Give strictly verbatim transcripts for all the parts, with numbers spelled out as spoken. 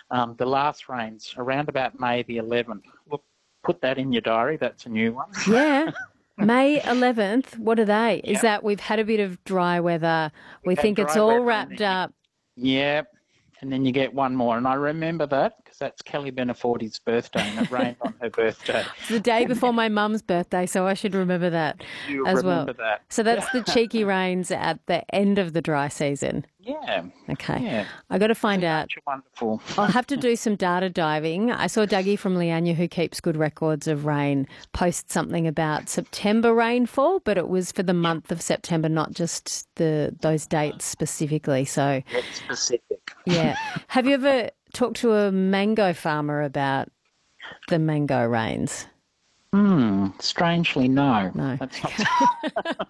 Um, the last rains, around about May the eleventh. Look, put that in your diary. That's a new one. Yeah. May eleventh, what are they? Yep. Is that we've had a bit of dry weather, we We've had think it's dry all weather and wrapped then you- up. Yep. And then you get one more. And I remember that because that's Kelly Beneforti's birthday and it rained on her birthday. It's the day before my mum's birthday, so I should remember that You as remember well. that. So that's the cheeky rains at the end of the dry season. Yeah. Okay. Yeah. I got to find out. Nature wonderful. I'll have to do some data diving. I saw Dougie from Leanya, who keeps good records of rain, post something about September rainfall, but it was for the month of September, not just the those dates specifically. So, That's specific. yeah. Have you ever talked to a mango farmer about the mango rains? Hmm. Strangely, no. No. That's not...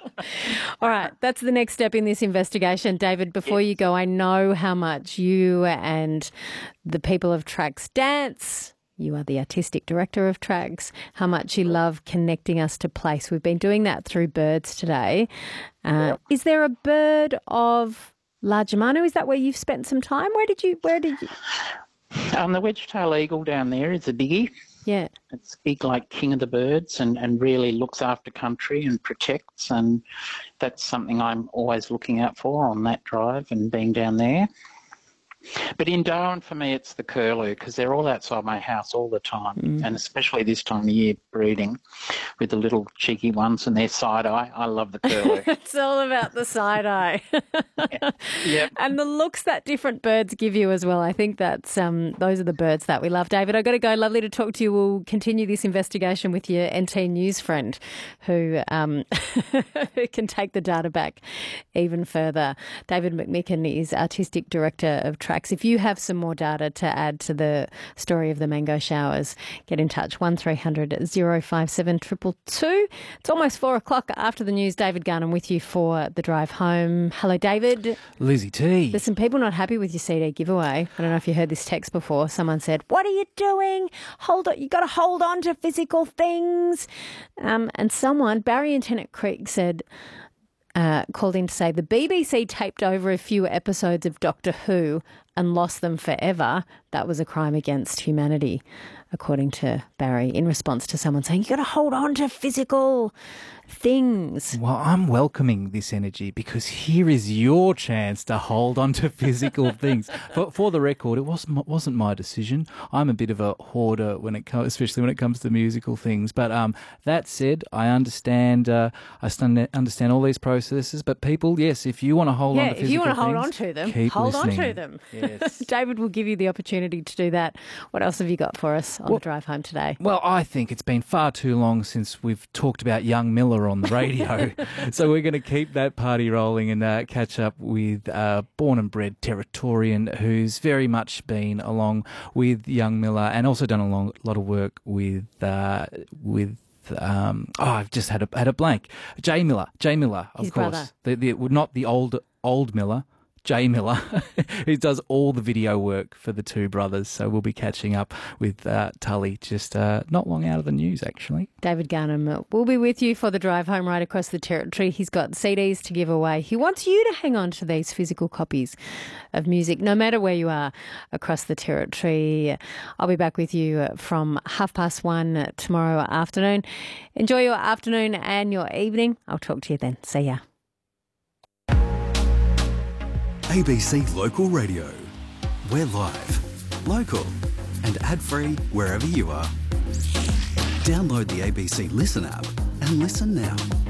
All right, that's the next step in this investigation. David, before you go, I know how much you and the people of Tracks Dance, you are the artistic director of Tracks, how much you love connecting us to place. We've been doing that through birds today. Uh, Yep. Is there a bird of Largemanu? Is that where you've spent some time? Where did you, where did you? um, the wedge-tail eagle down there is a biggie. Yeah. It's big like king of the birds and, and really looks after country and protects, and that's something I'm always looking out for on that drive and being down there. But in Darwin, for me, it's the curlew because they're all outside my house all the time, Mm. and especially this time of year breeding with the little cheeky ones and their side-eye. I love the curlew. It's all about the side eye. Yep. And the looks that different birds give you as well. I think that's um, those are the birds that we love. David, I've got to go. Lovely to talk to you. We'll continue this investigation with your N T News friend who, um, who can take the data back even further. David McMicken is Artistic Director of Tracks. If you have some more data to add to the story of the mango showers, get in touch, one three hundred oh five seven two two two. It's almost four o'clock after the news. David Garnham with you for the drive home. Hello, David. Lizzie T. There's some people not happy with your C D giveaway. I don't know if you heard this text before. Someone said, "What are you doing? Hold on, you got to hold on to physical things." Um, and someone, Barry in Tennant Creek, said, uh, called in to say the B B C taped over a few episodes of Doctor Who and lost them forever. That was a crime against humanity, according to Barry, in response to someone saying, you got to hold on to physical things. Well, I'm welcoming this energy because here is your chance to hold on to physical things. For, for the record, it wasn't wasn't my decision. I'm a bit of a hoarder when it comes, especially when it comes to musical things. But um, that said, I understand. Uh, I st- understand all these processes. But people, yes, if you want to hold yeah, on to physical if you want to hold things, on to them, keep hold listening. on to them. Yes. David will give you the opportunity to do that. What else have you got for us on Well- the drive home today? Well, I think it's been far too long since we've talked about young Miller on the radio. So we're going to keep that party rolling and uh, catch up with uh, born and bred Territorian who's very much been along with young Miller and also done a long, lot of work with uh, with um, oh, I've just had a had a blank. Jay Miller, Jay Miller, of His course, brother. the, the, not the old old Miller. Jay Miller, who does all the video work for the two brothers. So we'll be catching up with uh, Tully just uh, not long out of the news, actually. David Garnham will be with you for the drive home right across the territory. He's got C Ds to give away. He wants you to hang on to these physical copies of music, no matter where you are across the territory. I'll be back with you from half past one tomorrow afternoon. Enjoy your afternoon and your evening. I'll talk to you then. See ya. A B C Local Radio. We're live, local and ad-free wherever you are. Download the A B C Listen app and listen now.